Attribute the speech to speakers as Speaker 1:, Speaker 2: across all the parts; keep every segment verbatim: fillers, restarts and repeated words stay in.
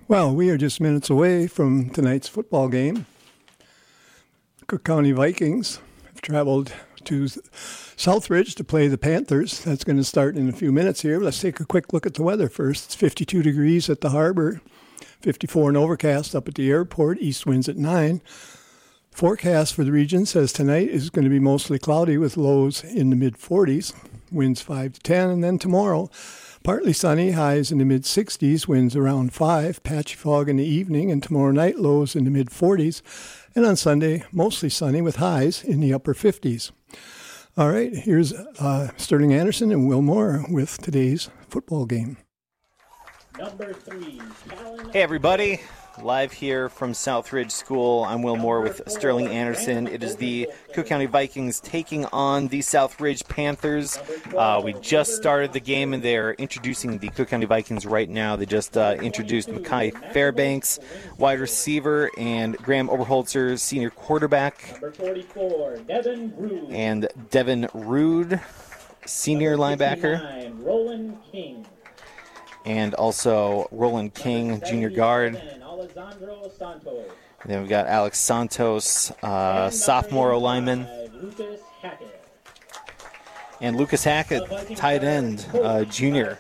Speaker 1: Well, we are just minutes away from tonight's football game. Cook County Vikings have traveled to Southridge to play the Panthers. That's going to start in a few minutes here. Let's take a quick look at the weather first. It's fifty-two degrees at the harbor, fifty-four and overcast up at the airport, east winds at nine. Forecast for the region says tonight is going to be mostly cloudy with lows in the mid-forties, winds five to ten, and then tomorrow, partly sunny, highs in the mid-sixties, winds around five, patchy fog in the evening, and tomorrow night lows in the mid-forties. And on Sunday, mostly sunny with highs in the upper fifties. All right, here's uh, Sterling Anderson and Will Moore with today's football game.
Speaker 2: Number three,
Speaker 3: hey, everybody. Live here from Southridge School. I'm Will Moore with Sterling Anderson. It is the Cook County Vikings taking on the Southridge Panthers. Uh, we just started the game, and they're introducing the Cook County Vikings right now. They just uh, introduced Mackay Fairbanks, wide receiver, and Graham Oberholzer, senior quarterback.
Speaker 2: Number forty-four, Devin Rude.
Speaker 3: And Devin Rude, senior linebacker.
Speaker 2: Roland King.
Speaker 3: And also Roland King, junior guard.
Speaker 2: Alessandro Santos.
Speaker 3: And then we've got Alex Santos, uh, sophomore lineman.
Speaker 2: Lucas Hackett.
Speaker 3: And Lucas Hackett, tight end, uh, junior.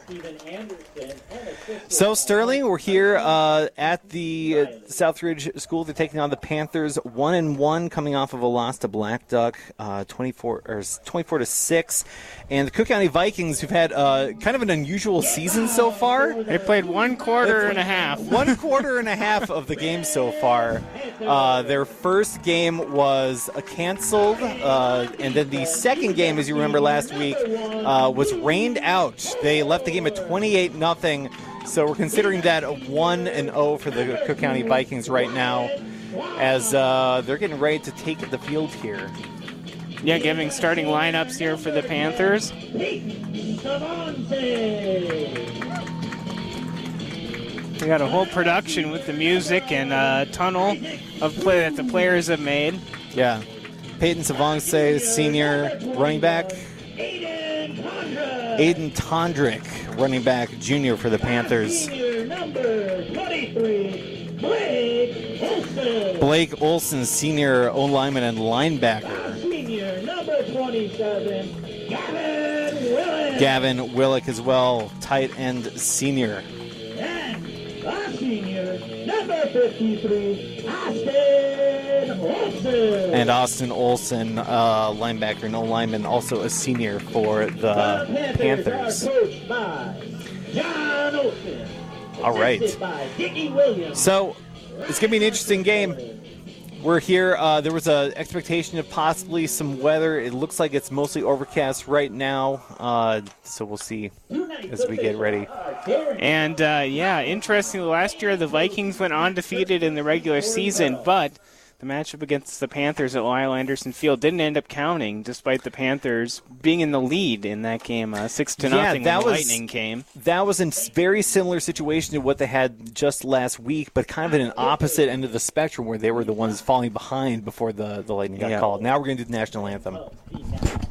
Speaker 3: So, Sterling, we're here uh, at the uh, Southridge School. They're taking on the Panthers, one and one, coming off of a loss to Black Duck, uh, twenty-four or twenty-four to six. And the Cook County Vikings, who've had uh, kind of an unusual season so far.
Speaker 4: They played one quarter and a half.
Speaker 3: One quarter and a half of the game so far. Uh, their first game was uh, canceled, uh, and then the second game, as you remember last week, uh, was rained out. They left the game at twenty-eight nothing. So we're considering that a one and oh for the Cook County Vikings right now, as uh, they're getting ready to take the field here.
Speaker 4: Yeah, giving starting lineups here for the Panthers. We got a whole production with the music and a tunnel of play that the players have made.
Speaker 3: Yeah. Peyton Savongse, senior running back. Aiden Tondrick, running back, junior for the Panthers. Blake Olson, senior O-lineman and linebacker.
Speaker 2: Senior number twenty-seven, Gavin Willick.
Speaker 3: Gavin Willick as well, tight end senior.
Speaker 2: And our senior number fifty-three, Austin Olson.
Speaker 3: And Austin Olson, uh, linebacker and O-lineman, also a senior for the, the Panthers.
Speaker 2: Are coached by John Olson.
Speaker 3: All right.
Speaker 2: By Dickie Williams.
Speaker 3: So it's going to be an interesting game. We're here. Uh, there was an expectation of possibly some weather. It looks like it's mostly overcast right now, uh, so we'll see as we get ready.
Speaker 4: And, uh, yeah, interestingly, last year the Vikings went undefeated in the regular season, but the matchup against the Panthers at Lyle Anderson Field didn't end up counting, despite the Panthers being in the lead in that game, uh, six to nothing
Speaker 3: yeah,
Speaker 4: when
Speaker 3: was,
Speaker 4: Lightning came.
Speaker 3: That was a very similar situation to what they had just last week, but kind of at an opposite end of the spectrum where they were the ones falling behind before the, the Lightning got
Speaker 4: yeah.
Speaker 3: called. Now we're going to do the national anthem.